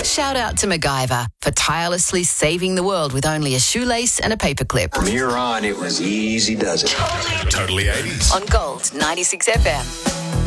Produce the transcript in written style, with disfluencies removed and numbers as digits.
Shout out to MacGyver for tirelessly saving the world with only a shoelace and a paperclip. From here on, it was easy does it. Totally 80s. On Gold 96 FM.